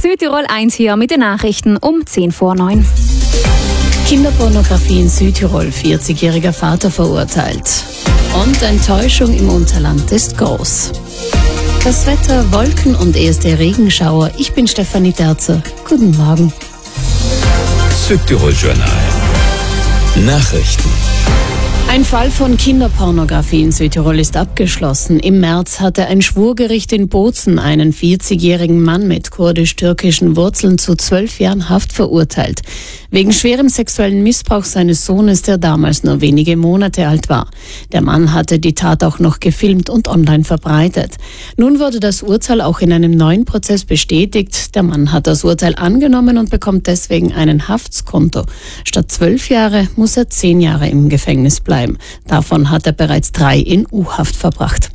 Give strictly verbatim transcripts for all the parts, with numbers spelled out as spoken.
Südtirol eins hier mit den Nachrichten um zehn vor neun. Kinderpornografie in Südtirol, vierzigjähriger Vater verurteilt. Und Enttäuschung im Unterland ist groß. Das Wetter, Wolken und erste Regenschauer. Ich bin Stefanie Terzer. Guten Morgen. Südtirol Journal. Nachrichten. Ein Fall von Kinderpornografie in Südtirol ist abgeschlossen. Im März hatte ein Schwurgericht in Bozen einen vierzigjährigen Mann mit kurdisch-türkischen Wurzeln zu zwölf Jahren Haft verurteilt. Wegen schwerem sexuellen Missbrauchs seines Sohnes, der damals nur wenige Monate alt war. Der Mann hatte die Tat auch noch gefilmt und online verbreitet. Nun wurde das Urteil auch in einem neuen Prozess bestätigt. Der Mann hat das Urteil angenommen und bekommt deswegen einen Haftskonto. Statt zwölf Jahre muss er zehn Jahre im Gefängnis bleiben. Davon hat er bereits drei in U-Haft verbracht.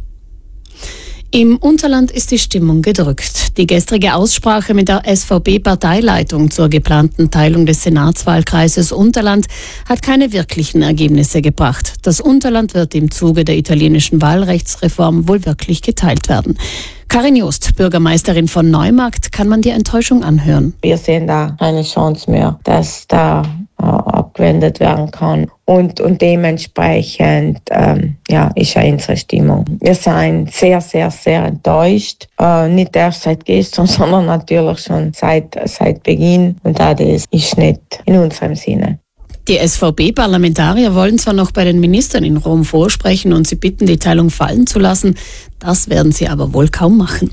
Im Unterland ist die Stimmung gedrückt. Die gestrige Aussprache mit der S V B-Parteileitung zur geplanten Teilung des Senatswahlkreises Unterland hat keine wirklichen Ergebnisse gebracht. Das Unterland wird im Zuge der italienischen Wahlrechtsreform wohl wirklich geteilt werden. Karin Joost, Bürgermeisterin von Neumarkt, kann man die Enttäuschung anhören. Wir sehen da keine Chance mehr, dass da äh, abgewendet werden kann. Und, und dementsprechend ähm, ja, ist ja unsere Stimmung. Wir sind sehr, sehr, sehr enttäuscht. Äh, nicht erst seit gestern, sondern natürlich schon seit, seit Beginn. Und das ist nicht in unserem Sinne. Die S V B-Parlamentarier wollen zwar noch bei den Ministern in Rom vorsprechen und sie bitten, die Teilung fallen zu lassen. Das werden sie aber wohl kaum machen.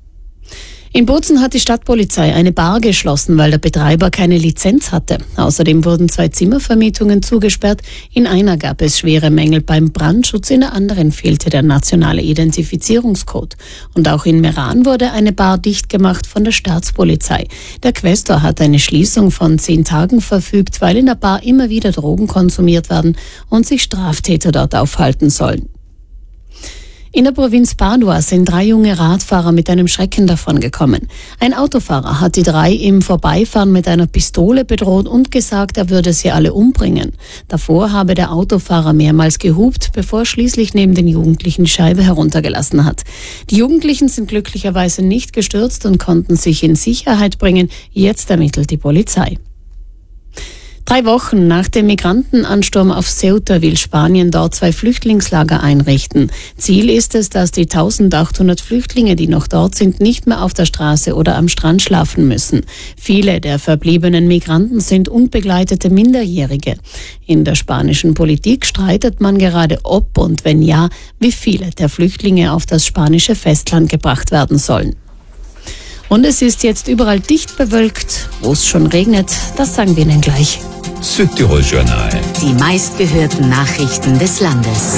In Bozen hat die Stadtpolizei eine Bar geschlossen, weil der Betreiber keine Lizenz hatte. Außerdem wurden zwei Zimmervermietungen zugesperrt. In einer gab es schwere Mängel beim Brandschutz, in der anderen fehlte der nationale Identifizierungscode. Und auch in Meran wurde eine Bar dicht gemacht von der Staatspolizei. Der Quästor hat eine Schließung von zehn Tagen verfügt, weil in der Bar immer wieder Drogen konsumiert werden und sich Straftäter dort aufhalten sollen. In der Provinz Padua sind drei junge Radfahrer mit einem Schrecken davongekommen. Ein Autofahrer hat die drei im Vorbeifahren mit einer Pistole bedroht und gesagt, er würde sie alle umbringen. Davor habe der Autofahrer mehrmals gehupt, bevor er schließlich neben den Jugendlichen die Scheibe heruntergelassen hat. Die Jugendlichen sind glücklicherweise nicht gestürzt und konnten sich in Sicherheit bringen. Jetzt ermittelt die Polizei. Drei Wochen nach dem Migrantenansturm auf Ceuta will Spanien dort zwei Flüchtlingslager einrichten. Ziel ist es, dass die eintausendachthundert Flüchtlinge, die noch dort sind, nicht mehr auf der Straße oder am Strand schlafen müssen. Viele der verbliebenen Migranten sind unbegleitete Minderjährige. In der spanischen Politik streitet man gerade, ob und wenn ja, wie viele der Flüchtlinge auf das spanische Festland gebracht werden sollen. Und es ist jetzt überall dicht bewölkt, wo es schon regnet, das sagen wir Ihnen gleich. Südtirol Journal. Die meistgehörten Nachrichten des Landes.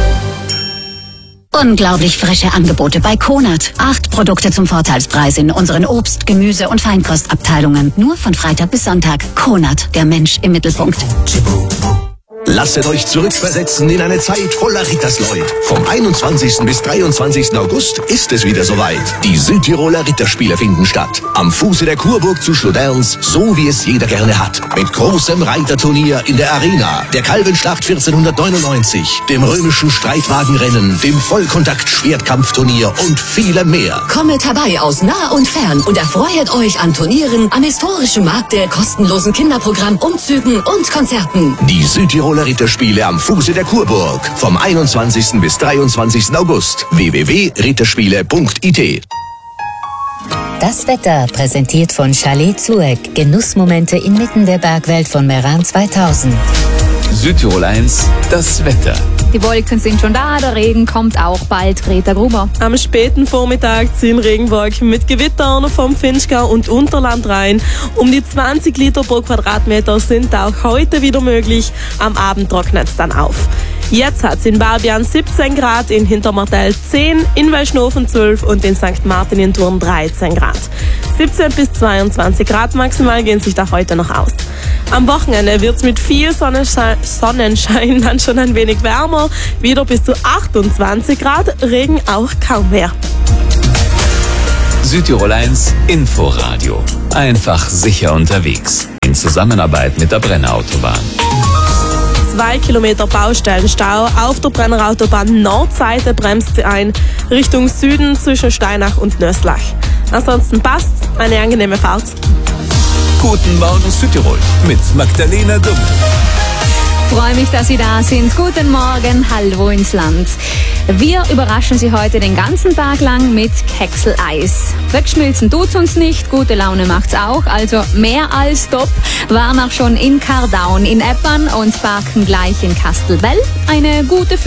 Unglaublich frische Angebote bei Konert. Acht Produkte zum Vorteilspreis in unseren Obst-, Gemüse- und Feinkostabteilungen. Nur von Freitag bis Sonntag. Konert, der Mensch im Mittelpunkt. Lasset euch zurückversetzen in eine Zeit voller Rittersleut. Vom einundzwanzigsten bis dreiundzwanzigsten August ist es wieder soweit. Die Südtiroler Ritterspiele finden statt. Am Fuße der Kurburg zu Schloderns, so wie es jeder gerne hat. Mit großem Reiterturnier in der Arena, der Kalbenschlacht vierzehnhundertneunundneunzig, dem römischen Streitwagenrennen, dem Vollkontakt-Schwertkampfturnier und vielem mehr. Kommet herbei aus nah und fern und erfreut euch an Turnieren, am historischen Markt, der kostenlosen Kinderprogramm, Umzügen und Konzerten. Die Südtiroler Ritterspiele am Fuße der Kurburg. Vom einundzwanzigsten bis dreiundzwanzigsten August. w w w punkt ritterspiele punkt i t. Das Wetter präsentiert von Chalet Zueck. Genussmomente inmitten der Bergwelt von Meran zweitausend. Südtirol eins, das Wetter. Die Wolken sind schon da, der Regen kommt auch bald. Greta Gruber. Am späten Vormittag ziehen Regenwolken mit Gewittern vom Finchgau und Unterland rein. Um die zwanzig Liter pro Quadratmeter sind auch heute wieder möglich. Am Abend trocknet es dann auf. Jetzt hat es in Barbian siebzehn Grad, in Hintermartell zehn, in Weischnofen zwölf und in Sankt Martin in Thurn dreizehn Grad. siebzehn bis zweiundzwanzig Grad maximal gehen sich da heute noch aus. Am Wochenende wird es mit viel Sonnenschein, Sonnenschein dann schon ein wenig wärmer, wieder bis zu achtundzwanzig Grad, Regen auch kaum mehr. Südtirol eins Inforadio. Einfach sicher unterwegs. In Zusammenarbeit mit der Brennerautobahn. Zwei Kilometer Baustellenstau auf der Brennerautobahn Nordseite bremst sie ein, Richtung Süden zwischen Steinach und Nöslach. Ansonsten passt, eine angenehme Fahrt. Guten Morgen Südtirol mit Magdalena Dummel. Freue mich, dass Sie da sind. Guten Morgen, hallo ins Land. Wir überraschen Sie heute den ganzen Tag lang mit Keksel-Eis. Wegschmilzen tut's uns nicht, gute Laune macht's auch, also mehr als top. Waren auch schon in Kardaun, in Eppern und parken gleich in Kastelbell. Eine gute